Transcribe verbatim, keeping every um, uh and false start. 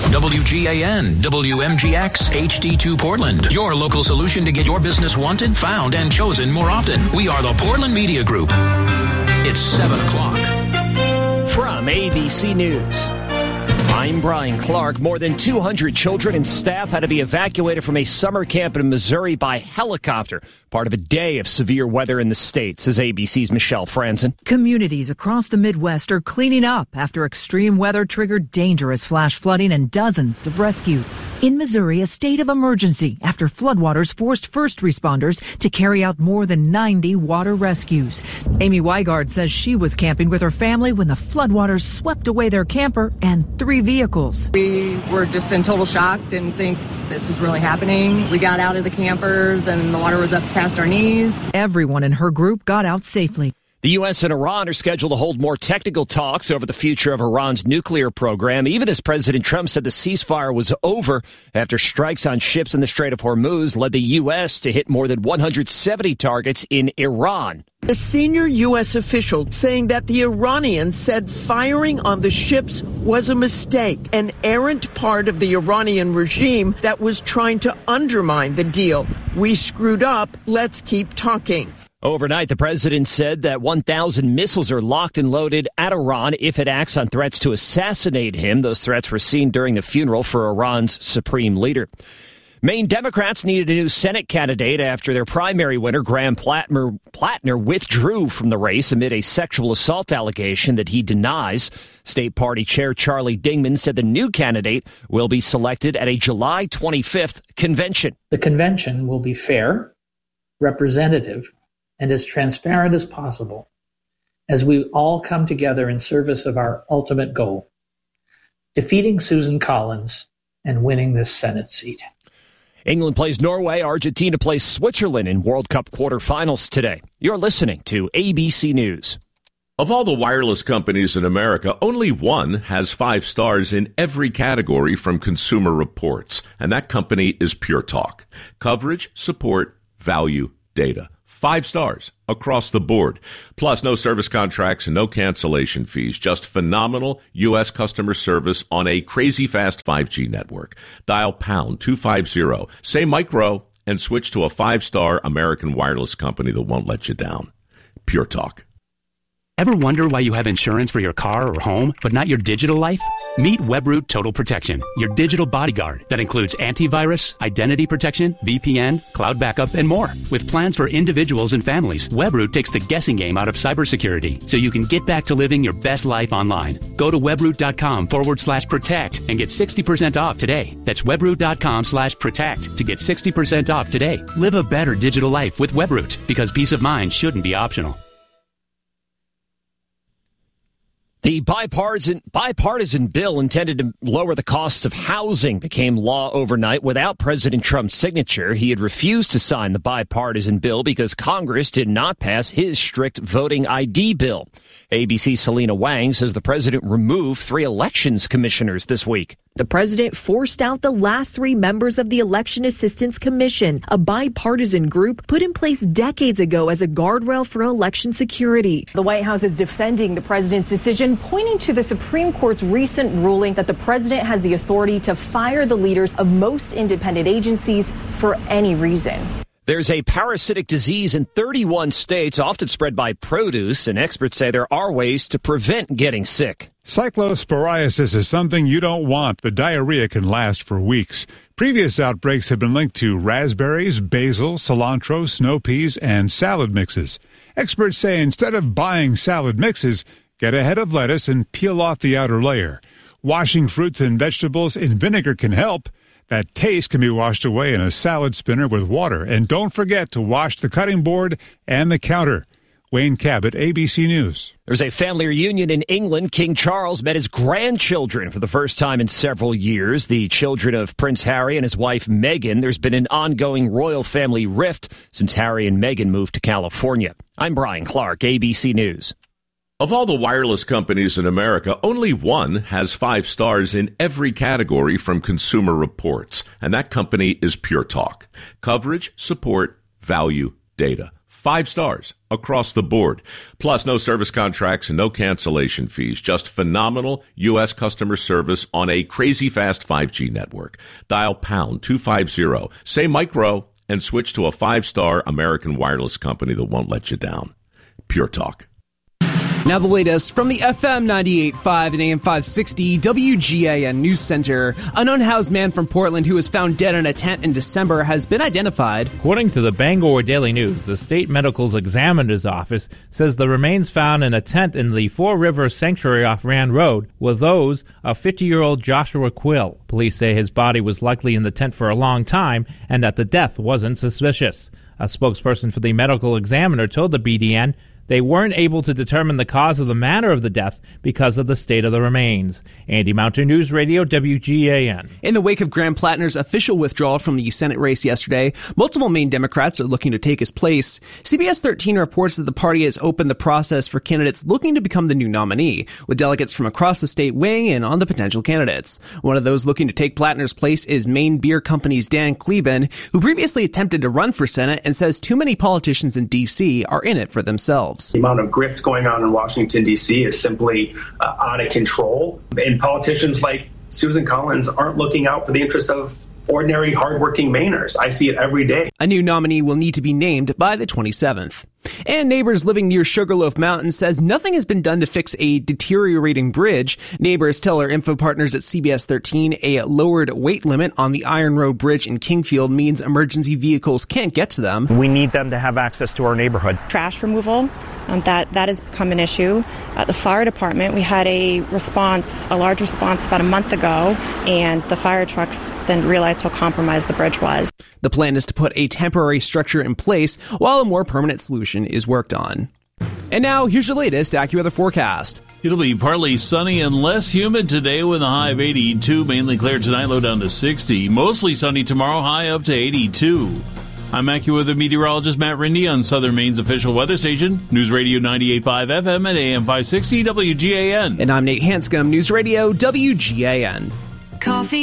W G A N, W M G X, H D two Portland. Your local solution to get your business wanted, found, and chosen more often. We are the Portland Media Group. It's seven o'clock. From A B C News, I'm Brian Clark. More than two hundred children and staff had to be evacuated from a summer camp in Missouri by helicopter, part of a day of severe weather in the state, says A B C's Michelle Franzen. Communities across the Midwest are cleaning up after extreme weather triggered dangerous flash flooding and dozens of rescued. In Missouri, a state of emergency after floodwaters forced first responders to carry out more than ninety water rescues. Amy Weigard says she was camping with her family when the floodwaters swept away their camper and three vehicles. We were just in total shock, didn't think this was really happening. We got out of the campers and the water was up past our knees. Everyone in her group got out safely. The U S and Iran are scheduled to hold more technical talks over the future of Iran's nuclear program, even as President Trump said the ceasefire was over after strikes on ships in the Strait of Hormuz led the U S to hit more than one hundred seventy targets in Iran. A senior U S official saying that the Iranians said firing on the ships was a mistake, an errant part of the Iranian regime that was trying to undermine the deal. We screwed up. Let's keep talking. Overnight, the president said that one thousand missiles are locked and loaded at Iran if it acts on threats to assassinate him. Those threats were seen during the funeral for Iran's supreme leader. Maine Democrats needed a new Senate candidate after their primary winner, Graham Plattner, Plattner, withdrew from the race amid a sexual assault allegation that he denies. State Party Chair Charlie Dingman said the new candidate will be selected at a July twenty-fifth convention. The convention will be fair, representative, and as transparent as possible as we all come together in service of our ultimate goal, defeating Susan Collins and winning this Senate seat. England plays Norway. Argentina plays Switzerland in World Cup quarterfinals today. You're listening to A B C News. Of all the wireless companies in America, only one has five stars in every category from Consumer Reports, and that company is Pure Talk. Coverage, support, value, data. Five stars across the board. Plus, no service contracts and no cancellation fees. Just phenomenal U S customer service on a crazy fast five G network. Dial pound two fifty, say micro, and switch to a five-star American wireless company that won't let you down. Pure Talk. Ever wonder why you have insurance for your car or home, but not your digital life? Meet Webroot Total Protection, your digital bodyguard that includes antivirus, identity protection, V P N, cloud backup, and more. With plans for individuals and families, Webroot takes the guessing game out of cybersecurity so you can get back to living your best life online. Go to webroot.com forward slash protect and get sixty percent off today. That's webroot.com slash protect to get sixty percent off today. Live a better digital life with Webroot, because peace of mind shouldn't be optional. The bipartisan bipartisan bill intended to lower the costs of housing became law overnight without President Trump's signature. He had refused to sign the bipartisan bill because Congress did not pass his strict voting I D bill. A B C's Selena Wang says the president removed three elections commissioners this week. The president forced out the last three members of the Election Assistance Commission, a bipartisan group put in place decades ago as a guardrail for election security. The White House is defending the president's decision, pointing to the Supreme Court's recent ruling that the president has the authority to fire the leaders of most independent agencies for any reason. There's a parasitic disease in thirty-one states, often spread by produce, and experts say there are ways to prevent getting sick. Cyclosporiasis is something you don't want. The diarrhea can last for weeks. Previous outbreaks have been linked to raspberries, basil, cilantro, snow peas, and salad mixes. Experts say instead of buying salad mixes, get ahead of lettuce and peel off the outer layer. Washing fruits and vegetables in vinegar can help. That taste can be washed away in a salad spinner with water. And don't forget to wash the cutting board and the counter. Wayne Cabot, A B C News. There's a family reunion in England. King Charles met his grandchildren for the first time in several years. The children of Prince Harry and his wife Meghan. There's been an ongoing royal family rift since Harry and Meghan moved to California. I'm Brian Clark, A B C News. Of all the wireless companies in America, only one has five stars in every category from Consumer Reports, and that company is Pure Talk. Coverage, support, value, data. Five stars across the board. Plus, no service contracts and no cancellation fees. Just phenomenal U S customer service on a crazy fast five G network. Dial pound two fifty, say micro, and switch to a five-star American wireless company that won't let you down. Pure Talk. Now the latest from the F M ninety-eight point five and A M five sixty W G A N News Center. An unhoused man from Portland who was found dead in a tent in December has been identified. According to the Bangor Daily News, the state medical's examiner's office says the remains found in a tent in the Four Rivers Sanctuary off Rand Road were those of fifty-year-old Joshua Quill. Police say his body was likely in the tent for a long time and that the death wasn't suspicious. A spokesperson for the medical examiner told the B D N they weren't able to determine the cause of the manner of the death because of the state of the remains. Andy Mountain, News Radio, W G A N. In the wake of Graham Plattner's official withdrawal from the Senate race yesterday, multiple Maine Democrats are looking to take his place. C B S thirteen reports that the party has opened the process for candidates looking to become the new nominee, with delegates from across the state weighing in on the potential candidates. One of those looking to take Plattner's place is Maine Beer Company's Dan Kleben, who previously attempted to run for Senate and says too many politicians in D C are in it for themselves. The amount of grift going on in Washington, D C is simply uh, out of control. And politicians like Susan Collins aren't looking out for the interests of ordinary, hardworking Mainers. I see it every day. A new nominee will need to be named by the twenty-seventh. And neighbors living near Sugarloaf Mountain says nothing has been done to fix a deteriorating bridge. Neighbors tell our info partners at C B S thirteen a lowered weight limit on the Iron Road Bridge in Kingfield means emergency vehicles can't get to them. We need them to have access to our neighborhood. Trash removal, um, that, that has become an issue. At the fire department, we had a response, a large response about a month ago, and the fire trucks then realized how compromised the bridge was. The plan is to put a temporary structure in place while a more permanent solution is worked on. And now, here's your latest AccuWeather forecast. It'll be partly sunny and less humid today with a high of eighty-two. Mainly clear tonight, low down to sixty. Mostly sunny tomorrow, high up to eighty-two. I'm AccuWeather meteorologist Matt Rindy on Southern Maine's official weather station, News Radio ninety-eight point five F M and A M five sixty W G A N. And I'm Nate Hanscom, News Radio W G A N. Coffee.